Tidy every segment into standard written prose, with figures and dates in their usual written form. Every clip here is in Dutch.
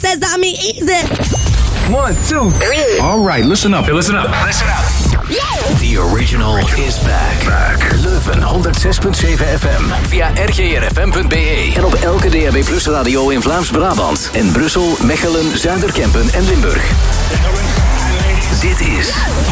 says I mean easy. 1, 2, 3. All right, listen up. Listen up. Listen up. The original is back. Leuven 106.7 FM. Via rgrfm.be. En op elke DAB Plus radio in Vlaams-Brabant. En Brussel, Mechelen, Zuiderkempen en Limburg. Dit is...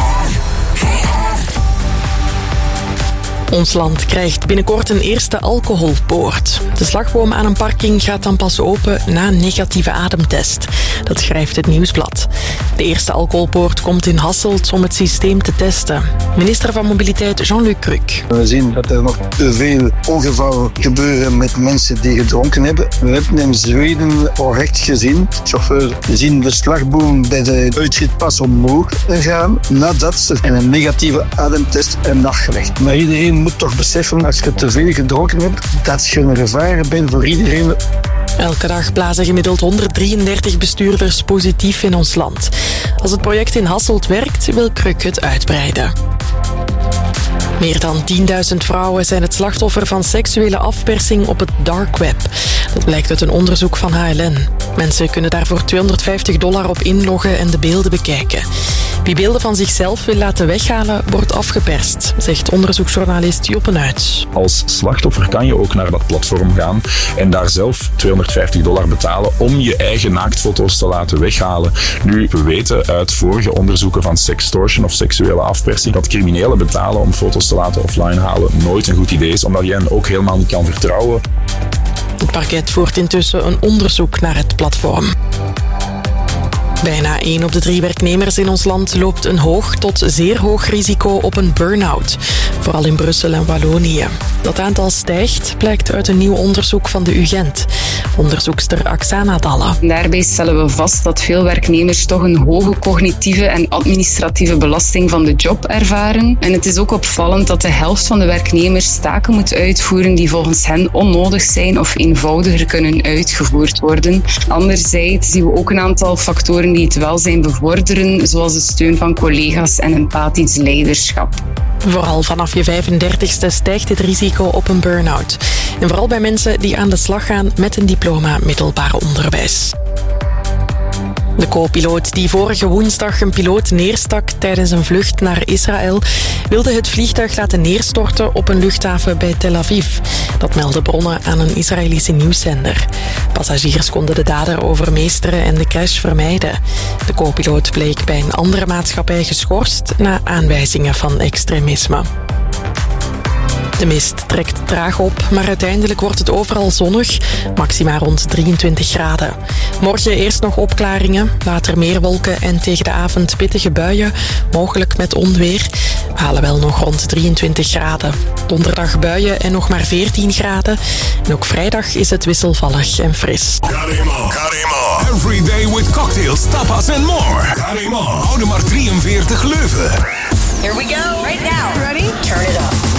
Ons land krijgt binnenkort een eerste alcoholpoort. De slagboom aan een parking gaat dan pas open na een negatieve ademtest. Dat schrijft het Nieuwsblad. De eerste alcoholpoort komt in Hasselt om het systeem te testen. Minister van Mobiliteit Jean-Luc Cruc. We zien dat er nog te veel ongevallen gebeuren met mensen die gedronken hebben. We hebben in Zweden al recht gezien. Chauffeurs zien de slagboom bij de uitritpas omhoog gaan nadat ze een negatieve ademtest hebben afgelegd. Maar iedereen moet toch beseffen, als je te veel gedronken hebt, dat je een gevaar bent voor iedereen. Elke dag blazen gemiddeld 133 bestuurders positief in ons land. Als het project in Hasselt werkt, wil Cruc het uitbreiden. Meer dan 10.000 vrouwen zijn het slachtoffer van seksuele afpersing op het dark web. Dat blijkt uit een onderzoek van HLN. Mensen kunnen daar voor $250 op inloggen en de beelden bekijken. Wie beelden van zichzelf wil laten weghalen, wordt afgeperst, zegt onderzoeksjournalist Joppe Nuits. Als slachtoffer kan je ook naar dat platform gaan en daar zelf $250 betalen om je eigen naaktfoto's te laten weghalen. Nu, we weten uit vorige onderzoeken van sextortion of seksuele afpersing dat criminelen betalen om foto's te laten offline halen nooit een goed idee is, omdat je hen ook helemaal niet kan vertrouwen. Het parket voert intussen een onderzoek naar het platform. Bijna 1 op de 3 werknemers in ons land loopt een hoog tot zeer hoog risico op een burn-out. Vooral in Brussel en Wallonië. Dat aantal stijgt, blijkt uit een nieuw onderzoek van de UGent. Onderzoekster Aksana Dalle. Daarbij stellen we vast dat veel werknemers toch een hoge cognitieve en administratieve belasting van de job ervaren. En het is ook opvallend dat de helft van de werknemers taken moet uitvoeren die volgens hen onnodig zijn of eenvoudiger kunnen uitgevoerd worden. Anderzijds zien we ook een aantal factoren die het welzijn bevorderen, zoals de steun van collega's en empathisch leiderschap. Vooral vanaf je 35ste stijgt het risico op een burn-out. En vooral bij mensen die aan de slag gaan met een diploma middelbaar onderwijs. De co-piloot die vorige woensdag een piloot neerstak tijdens een vlucht naar Israël, wilde het vliegtuig laten neerstorten op een luchthaven bij Tel Aviv. Dat melden bronnen aan een Israëlische nieuwszender. Passagiers konden de dader overmeesteren en de crash vermijden. De co-piloot bleek bij een andere maatschappij geschorst na aanwijzingen van extremisme. De mist trekt traag op, maar uiteindelijk wordt het overal zonnig. Maxima rond 23 graden. Morgen eerst nog opklaringen, later meer wolken en tegen de avond pittige buien, mogelijk met onweer. We halen wel nog rond 23 graden. Donderdag buien en nog maar 14 graden. En ook vrijdag is het wisselvallig en fris. Carimo. Every day with cocktails, tapas and more. Carimo. Oude maar 43 Leuven. Here we go. Right now. Ready? Turn it up.